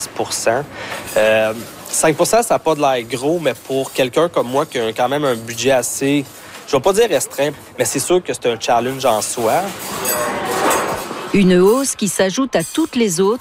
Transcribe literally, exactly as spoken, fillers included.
pour cent. Euh, cinq pour cent, ça n'a pas de l'air gros, mais pour quelqu'un comme moi qui a quand même un budget assez, je ne vais pas dire restreint, mais c'est sûr que c'est un challenge en soi. Une hausse qui s'ajoute à toutes les autres